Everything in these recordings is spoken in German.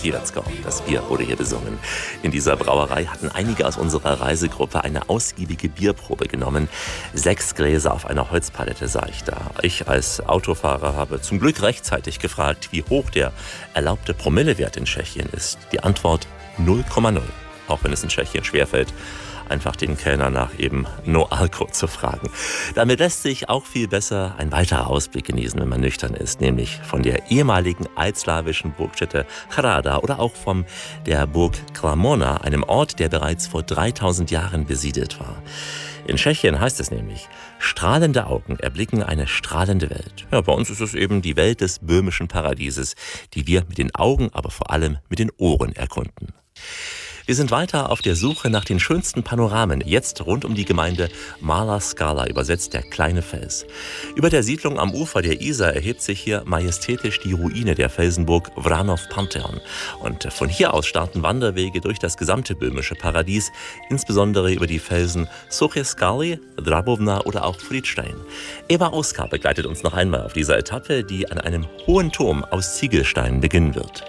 Swirecko, das Bier wurde hier besungen. In dieser Brauerei hatten einige aus unserer Reisegruppe eine ausgiebige Bierprobe genommen. 6 Gläser auf einer Holzpalette sah ich da. Ich als Autofahrer habe zum Glück rechtzeitig gefragt, wie hoch der erlaubte Promillewert in Tschechien ist. Die Antwort 0,0. Auch wenn es in Tschechien schwerfällt, einfach den Kellner nach eben No Alko zu fragen. Damit lässt sich auch viel besser ein weiterer Ausblick genießen, wenn man nüchtern ist, nämlich von der ehemaligen altslawischen Burgstätte Hrada oder auch von der Burg Klamona, einem Ort, der bereits vor 3000 Jahren besiedelt war. In Tschechien heißt es nämlich, strahlende Augen erblicken eine strahlende Welt. Ja, bei uns ist es eben die Welt des böhmischen Paradieses, die wir mit den Augen, aber vor allem mit den Ohren erkunden. Wir sind weiter auf der Suche nach den schönsten Panoramen, jetzt rund um die Gemeinde Malá Skala, übersetzt der kleine Fels. Über der Siedlung am Ufer der Isar erhebt sich hier majestätisch die Ruine der Felsenburg Vranov Pantheon. Und von hier aus starten Wanderwege durch das gesamte böhmische Paradies, insbesondere über die Felsen Suché Skaly, Drabovna oder auch Friedstein. Eva Oskar begleitet uns noch einmal auf dieser Etappe, die an einem hohen Turm aus Ziegelsteinen beginnen wird.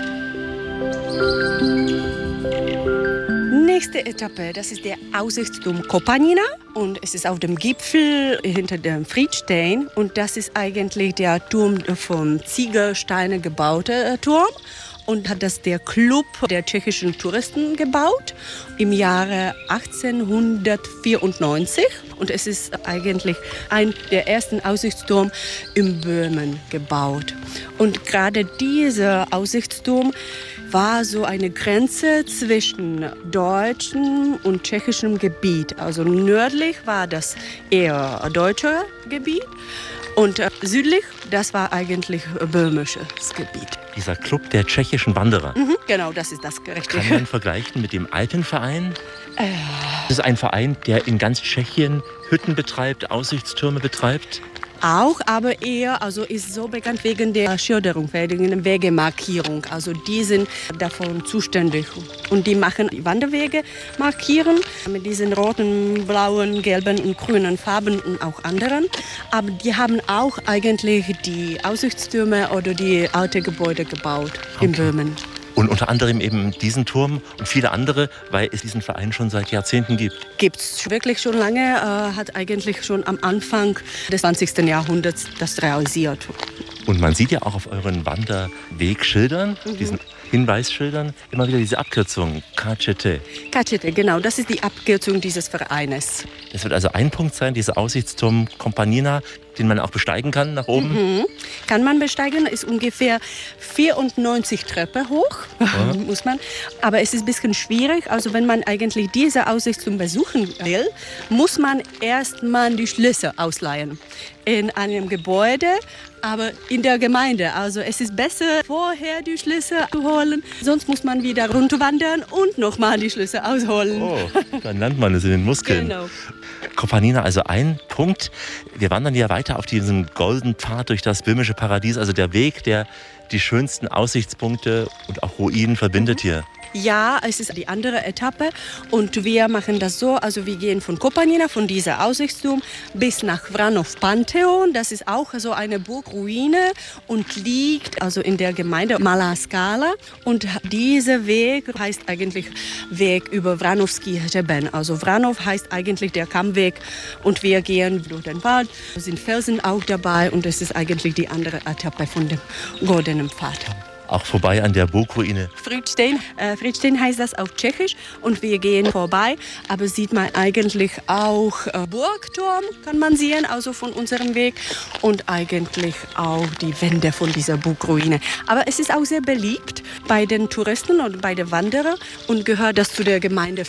Nächste Etappe, das ist der Aussichtsturm Kopanina und es ist auf dem Gipfel hinter dem Friedstein und das ist eigentlich der Turm von Ziegelsteinen gebaute Turm und hat das der Club der tschechischen Touristen gebaut im Jahre 1894 und es ist eigentlich ein der ersten Aussichtsturm in Böhmen gebaut und gerade dieser Aussichtsturm war so eine Grenze zwischen deutschem und tschechischem Gebiet. Also nördlich war das eher deutsche Gebiet und südlich, das war eigentlich böhmisches Gebiet. Dieser Club der tschechischen Wanderer. Genau, das ist das Richtige. Kann man vergleichen mit dem Alpenverein? Das ist ein Verein, der in ganz Tschechien Hütten betreibt, Aussichtstürme betreibt. Auch, aber eher also ist so bekannt wegen der Schilderung, wegen der Wegemarkierung. Also die sind davon zuständig. Und die machen die Wanderwege markieren mit diesen roten, blauen, gelben und grünen Farben und auch anderen. Aber die haben auch eigentlich die Aussichtstürme oder die alte Gebäude gebaut in Böhmen. Und unter anderem eben diesen Turm und viele andere, weil es diesen Verein schon seit Jahrzehnten gibt. Gibt es wirklich schon lange, hat eigentlich schon am Anfang des 20. Jahrhunderts das realisiert. Und man sieht ja auch auf euren Wanderwegschildern, diesen Hinweisschildern, immer wieder diese Abkürzung KCT. KCT, genau, das ist die Abkürzung dieses Vereines. Das wird also ein Punkt sein, dieser Aussichtsturm Kopanina, den man auch besteigen kann nach oben? Kann man besteigen, ist ungefähr 94 Treppen hoch, muss man. Aber es ist ein bisschen schwierig, also wenn man eigentlich diese Aussichtsturm besuchen will, muss man erstmal die Schlüssel ausleihen. In einem Gebäude, aber in der Gemeinde. Also es ist besser, vorher die Schlüssel zu holen, sonst muss man wieder runterwandern und nochmal die Schlüssel ausholen. Oh, dann lernt man es in den Muskeln. Genau. Kopanina, also ein Punkt. Wir wandern ja weiter auf diesen goldenen Pfad durch das böhmische Paradies, also der Weg, der die schönsten Aussichtspunkte und auch Ruinen verbindet hier. Ja, es ist die andere Etappe und wir machen das so, also wir gehen von Kopanina, von dieser Aussichtsturm, bis nach Vranov Pantheon. Das ist auch so eine Burgruine und liegt also in der Gemeinde Malá Skala. Und dieser Weg heißt eigentlich Weg über Vranovský hřeben. Also Vranov heißt eigentlich der Kammweg und wir gehen durch den Wald, sind Felsen auch dabei und es ist eigentlich die andere Etappe von dem goldenen Pfad. Auch vorbei an der Burgruine. Friedstein. Friedstein heißt das auf Tschechisch und wir gehen vorbei, aber sieht man eigentlich auch Burgturm, kann man sehen, also von unserem Weg und eigentlich auch die Wände von dieser Burgruine. Aber es ist auch sehr beliebt bei den Touristen und bei den Wanderern und gehört das zu der Gemeinde